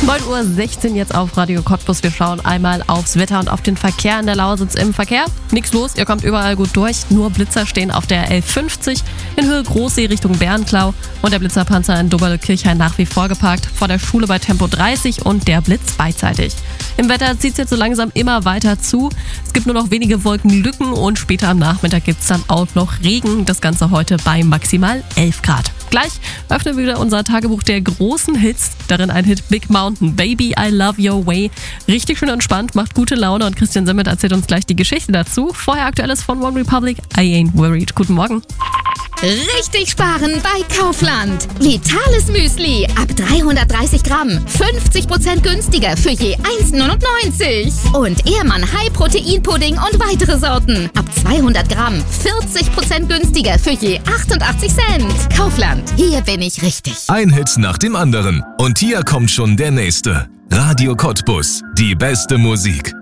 9:16 Uhr jetzt auf Radio Cottbus. Wir schauen einmal aufs Wetter und auf den Verkehr in der Lausitz. Im Verkehr nichts los, ihr kommt überall gut durch. Nur Blitzer stehen auf der L50 in Höhe Großsee Richtung Bärenklau und der Blitzerpanzer in Doberle-Kirchhain nach wie vor geparkt. Vor der Schule bei Tempo 30 und der Blitz beidseitig. Im Wetter zieht es jetzt so langsam immer weiter zu. Es gibt nur noch wenige Wolkenlücken und später am Nachmittag gibt es dann auch noch Regen. Das Ganze heute bei maximal 11 Grad. Gleich öffnen wir wieder unser Tagebuch der großen Hits. Darin ein Hit Big Mountain, Baby I Love Your Way. Richtig schön entspannt, macht gute Laune und Christian Simmet erzählt uns gleich die Geschichte dazu. Vorher Aktuelles von One Republic, I Ain't Worried. Guten Morgen. Richtig sparen bei Kaufland. Vitales Müsli ab 330 Gramm. 50% günstiger für je 1,99. Und Ehrmann High Protein Pudding und weitere Sorten ab 200 Gramm. 40% günstiger für je 88 Cent. Kaufland, hier bin ich richtig. Ein Hit nach dem anderen. Und hier kommt schon der nächste. Radio Cottbus, die beste Musik.